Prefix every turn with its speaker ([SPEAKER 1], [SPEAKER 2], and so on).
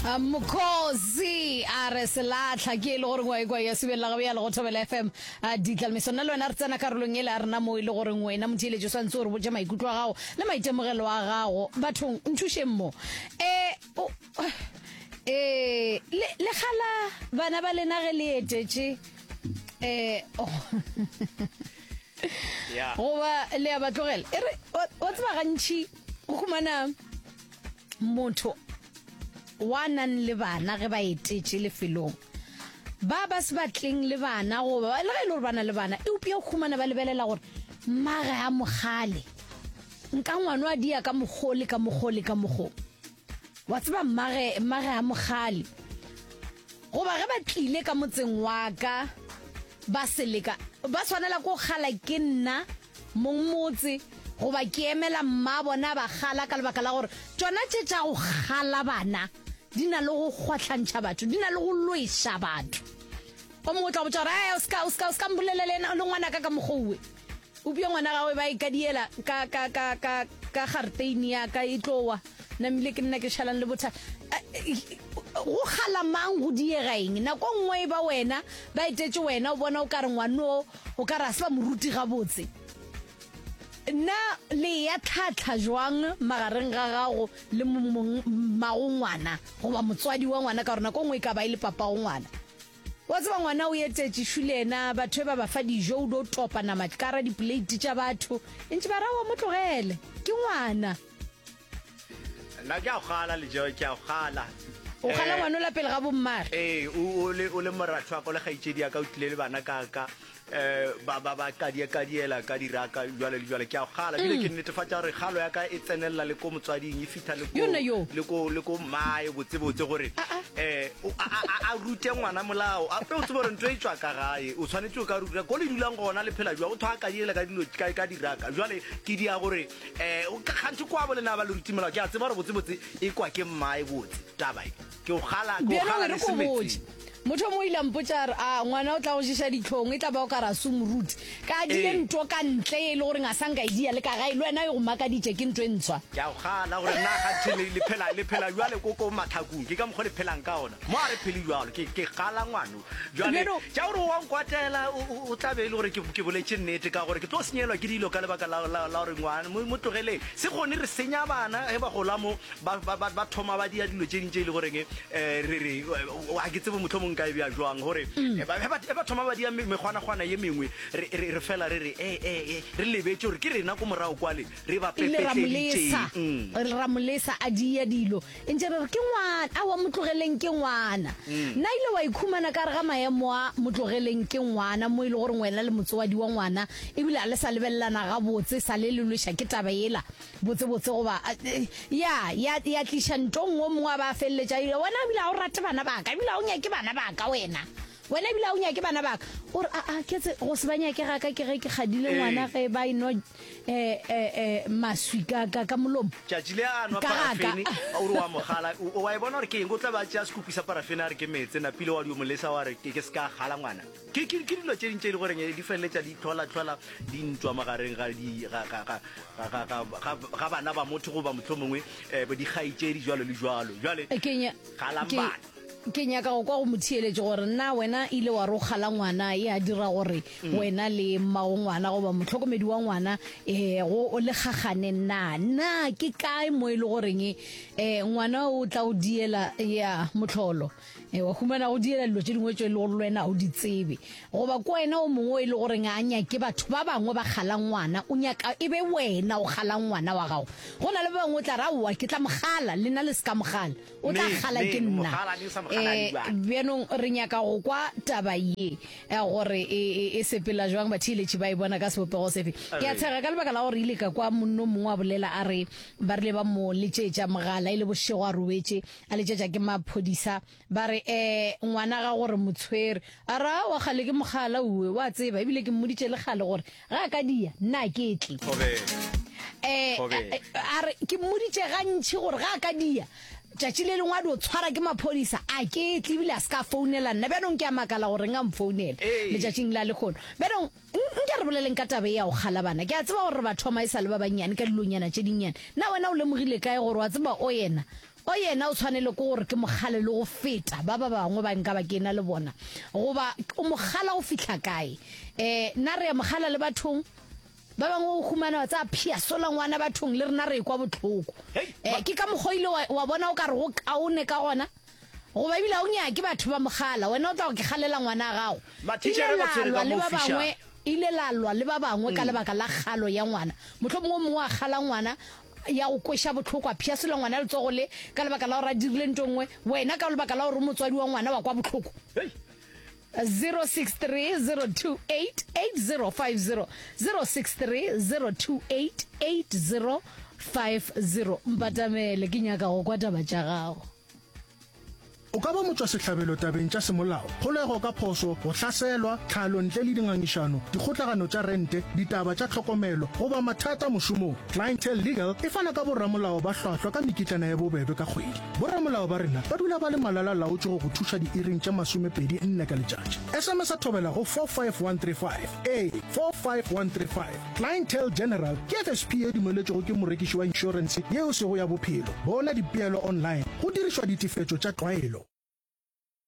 [SPEAKER 1] Mukhosi are selatla ke le gore ngwa kwa ya sebela ga ya le go thobela FM ditlal mesona le wena re tsena karolong ele a rena mo ile gore ngwena mothile swantse gore botse maikutlo a gago le maitemogelo a gago bathong nthuše mmo le khala bana ba lena ge le etetse goba le a batlogela e re o tseba gantši go khumana motho wa nang le bana ge ba etetse lefelong ba se batleng le bana goba le ge le gore bana le bana e upia go khumana ba lebelela gore mage a mogale nka ngwana a dia ka mogole ka mogole ka mogo wa tseba mage a mogale goba ge ba tlile ka motseng wa ka ba seleka ba tshwanela go khala ke nna mongmotse goba ke emela mma bona ba khala ka lebaka la gore tsona tša go khala bana di na le go khwatlantšha batho di na le go loisa batho o mongwe tla botsa gore o ska mbulelele le ngwana ka mogouwe o bia ngwana gawe ba ikadiela ka garteini ya ka e tlowa namile ke nna ke shalang le botha go khala mang go diega eng nako nngwe ba wena ba etetse wena o bona o ka re ngwano o ka ra se ba moruti ga botse na le ya tlhatlha jwang magareng ga gago le magongwana goba motswadi wa ngwana ka rona ko ngwe ka ba ile papa go ngwana wa tseba ngwana o etetse shulena batho ba ba fa dijo o do topa na matkara di plate tša batho ntse ba rawa motlogele ke ngwana
[SPEAKER 2] na ke a gala le jo ke a gala
[SPEAKER 1] o gala ngwana la pele ga bommare
[SPEAKER 2] o le moratho a ko le gaitšedi ya ka o tlile le bana ka ba kadiela ka diraka jwale ke a gala bile ke netefatsa gore galo ya ka e tsenelela le ko motswading e fitha le ko mae botsebotse gore a rute ngwana molao a pe o tsebo re ntho e tswa ka gae o tshwanetse o ka ruta ko le dulang gona le phela jwa o thwa kadiela ka dilo ka diraka jwale ke dia gore o gantse kwa bolena ba le rutimela ke a tseba gore botsebotse e kwa ke mae botse tabai ke o gala le semetse
[SPEAKER 1] motho mo ile mpotsa re ngwana o tla go jisa ditlhong e tla ba o ka ra sumruti ka dile ntho ka ntle e le gore nga sanga idea le ka ga ile wena e go maka ditše ke ntwe ntshwa
[SPEAKER 2] ya o gala gore na ga tshele le phela jwale ko mathakung ke ka mogole phelang ka ona mo a re pheli jwalo ke gala ngwano jwale ja gore wa nkwatela o tla be le gore ke boletse nnete ka gore ke tlo senyelwa ke dilo ka lebaka la gore ngwana mo tlogele se gone re senya bana ge ba gola mo ba thoma ba dia dilo tše dintše le goreng re a ke tsebo motho ka bia jwang gore ba thoma ba dia megwana ye mengwe re fela re lebetse gore ke rena ko morago kwale re ba pepetleditše
[SPEAKER 1] ramolesa a dia dilo ntse re ke ngwana a wa motlogeleng ke ngwana nna ile wa ikhumana ka re ga maemo a motlogeleng ke ngwana mo ile gore ngwena le motswadi wa ngwana ebile a le sa lebellana ga botse sa le lelwesha ke taba ela botse goba ya tlisha ntong o mongwe ba felletša ile wena ebile a o rate bana baka ebile a o nyake bana baka wena ebile a o nyake bana baka ore ke go se banya ke ga ka ke ge ke gadile ngwana ge ba ino maswi ka molomo
[SPEAKER 2] tšatšile a nwa parafene o re wa mogala o wa e bona gore ke eng o tla ba tšea sekupisa parafene a re ke metse napile wa dio molesa wa re ke se ka gala ngwana ke dilo tše dintše le goreng di feleletša di tlhola di ntwa magareng ga bana ba motho goba motlho mongwe di gaitšedi jwalo le jwalo jwale galang bana
[SPEAKER 1] ke nyaka go kwa go mothieletše gore nna wena ile wa ro khala ngwana e a dira gore wena le mmago ngwana goba motlhokomedi wa ngwana o le gagane nna ke kae mo e le goreng ngwana o tla o diela ya motlholo wa humana o diela dilo tše dingwe tše le gore lwena o di tsebe goba ko wena o mongwe e le goreng a nyake batho ba bangwe ba kgalang ngwana o nyaka e be wena o kgalang ngwana wa gago go na le ba bangwe o tla raowa ke tla mogala le nna le se ka mogala o tla kgala ke nna bjanong re nyaka go kwa taba ye gore e sepela jwang batheeletši ba e bona ka sebopego sefe ke a tshega ka lebaka la gore ile ka kwa monno mongwe a bolela a re ba rile ba mo letšetša mogala e le bošego a robetse a letšetša ke maphodisa ba re ngwana ga gore motshwere a ra wa gale ke mogala uwe wa tseba ebile ke mmoditše le gale gore ga ka dia nna ke tle a re ke mmoditše gantšhi gore ga ka dia tšatši le lengwe a di o tshwara ke maphodisa a ke tlebile a se ka founela nna bjanong ke a makala gore nga mfounela letšatšing la lekgono bjanong nke re boleleng ka tabe ya go kgala bana ke a tseba gore ba thoma e sa le ba bannyane ka dilonyana tše dinnyane na wena o lemogile kae gore wa tseba o yena o yena o tshwanele ke gore ke mogale le go feta ba bangwe ba nka ba ke na le bona goba o mogala o fitla kae nna re ya mogala le bathong ba bangwe o humana tsa phia sola ngwana bathong le rena re kwa botlhoko ke ka moghoile wa bona o ka re go kaone ka gona go ba bila o nya ke batho ba mogala wena o tla go ke galela ngwana gago ile lalwa le ba bangwe ka lebaka la galo ya ngwana motlhomongwe mongwe a gala ngwana ya go kwesha botlhoko a phia selo ngwana le tsogo le ka lebaka la go ra dirile ntongwe wena ka lebaka la gore motswadi wa ngwana wa kwa botlhoko 06302888050 06302888050 mpatamele ke nyaka go kwa taba tša gago
[SPEAKER 3] o ka ba motswa setlhabelo tabeng tša semolao kgolego ka phoso go hlaselwa tlhalo ntle le dingangišano dikgotlagano tša rente ditaba tša tlhokomelo goba mathata mošomong Clientele Legal e fana ka borramolao ba hlwahlwa ka mekitlana ya bobebe ka kgwedi borramolao ba rena ba dula ba le malala laotše go go thuša diiring tša 24 ka letšatši SMS a thobela go 45135 45135 Clientele General ke FSP e dumeletšego ke morekiši wa insurance yeo sego ya bophelo bona dipeelo online go dirišwa ditefetšo tša tlwaelo